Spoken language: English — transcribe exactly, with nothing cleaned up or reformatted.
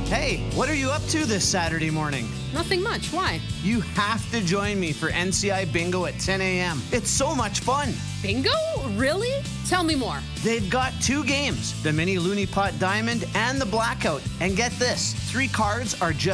Hey, what are you up to this Saturday morning? Nothing much. Why? You have to join me for N C I Bingo at ten a.m. It's so much fun. Bingo? Really? Tell me more. They've got two games, the Mini Looney Pot Diamond and the Blackout. And get this, three cards are just